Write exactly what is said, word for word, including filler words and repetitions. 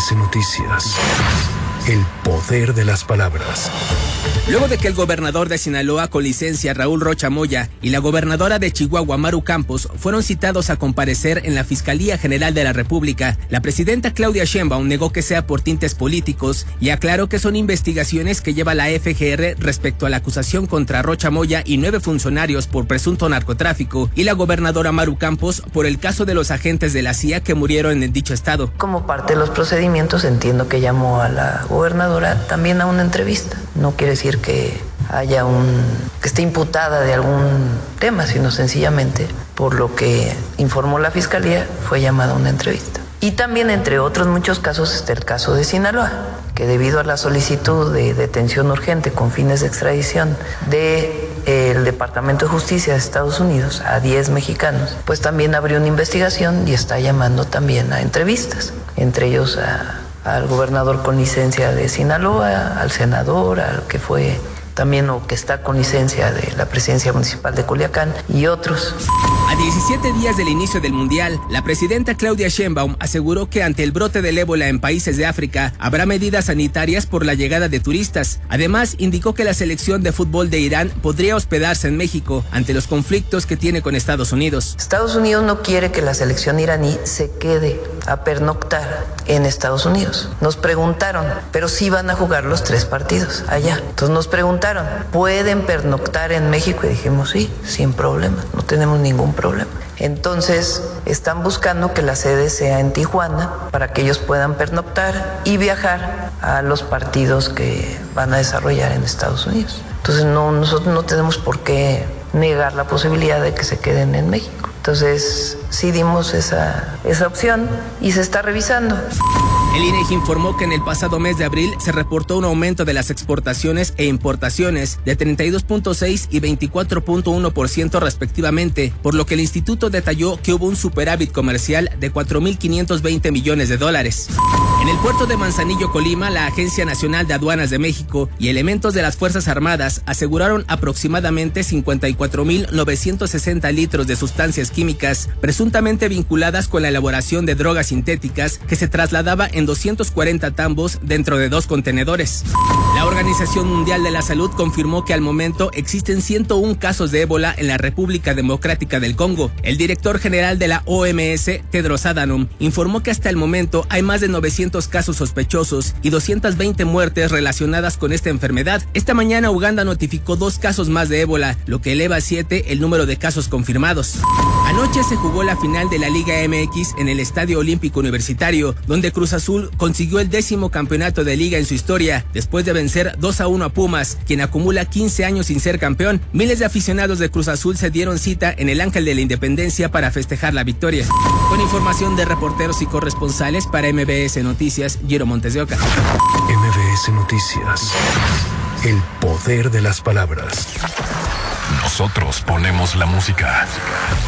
S Noticias. El poder de las palabras. Luego de que el gobernador de Sinaloa con licencia, Raúl Rocha Moya, y la gobernadora de Chihuahua, Maru Campos, fueron citados a comparecer en la Fiscalía General de la República, la presidenta Claudia Sheinbaum negó que sea por tintes políticos y aclaró que son investigaciones que lleva la F G R respecto a la acusación contra Rocha Moya y nueve funcionarios por presunto narcotráfico y la gobernadora Maru Campos por el caso de los agentes de la C I A que murieron en dicho estado. Como parte de los procedimientos, entiendo que llamó a la gobernadora también a una entrevista. No quiere decir que haya un que esté imputada de algún tema, sino sencillamente por lo que informó la fiscalía fue llamada a una entrevista. Y también, entre otros muchos casos, está el caso de Sinaloa, que debido a la solicitud de detención urgente con fines de extradición de el Departamento de Justicia de Estados Unidos a diez mexicanos, pues también abrió una investigación y está llamando también a entrevistas, entre ellos a al gobernador con licencia de Sinaloa, al senador, al que fue también o que está con licencia de la presidencia municipal de Culiacán y otros. A diecisiete días del inicio del Mundial, la presidenta Claudia Sheinbaum aseguró que ante el brote del ébola en países de África habrá medidas sanitarias por la llegada de turistas. Además, indicó que la selección de fútbol de Irán podría hospedarse en México ante los conflictos que tiene con Estados Unidos. Estados Unidos no quiere que la selección iraní se quede a pernoctar en Estados Unidos. Nos preguntaron, pero sí van a jugar los tres partidos allá. Entonces nos preguntaron, ¿pueden pernoctar en México? Y dijimos, sí, sin problema, no tenemos ningún problema. Entonces, están buscando que la sede sea en Tijuana para que ellos puedan pernoctar y viajar a los partidos que van a desarrollar en Estados Unidos. Entonces, no, nosotros no tenemos por qué negar la posibilidad de que se queden en México. Entonces, sí dimos esa, esa opción y se está revisando. El INEGI informó que en el pasado mes de abril se reportó un aumento de las exportaciones e importaciones de treinta y dos punto seis y veinticuatro punto uno por ciento respectivamente, por lo que el instituto detalló que hubo un superávit comercial de cuatro mil quinientos veinte millones de dólares. En el puerto de Manzanillo, Colima, la Agencia Nacional de Aduanas de México y elementos de las Fuerzas Armadas aseguraron aproximadamente cincuenta y cuatro mil novecientos sesenta litros de sustancias químicas presuntamente vinculadas con la elaboración de drogas sintéticas que se trasladaba en doscientos cuarenta tambos dentro de dos contenedores. La Organización Mundial de la Salud confirmó que al momento existen ciento uno casos de ébola en la República Democrática del Congo. El director general de la O M S, Tedros Adhanom, informó que hasta el momento hay más de novecientos casos sospechosos y doscientas veinte muertes relacionadas con esta enfermedad. Esta mañana Uganda notificó dos casos más de ébola, lo que eleva a siete el número de casos confirmados. Anoche se jugó la final de la Liga M X en el Estadio Olímpico Universitario, donde Cruz Azul consiguió el décimo campeonato de liga en su historia, después de vencer dos a uno a Pumas, quien acumula quince años sin ser campeón. Miles de aficionados de Cruz Azul se dieron cita en el Ángel de la Independencia para festejar la victoria. Con información de reporteros y corresponsales para M B S Noticias, Giro Montes de Oca. M B S Noticias. El poder de las palabras. Nosotros ponemos la música.